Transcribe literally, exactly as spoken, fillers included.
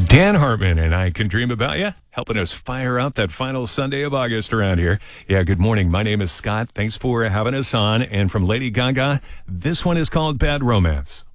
Dan Hartman and I Can Dream About You, helping us fire up that final Sunday of August around here. Yeah, good morning. My name is Scott. Thanks for having us on. And from Lady Gaga, this one is called Bad Romance.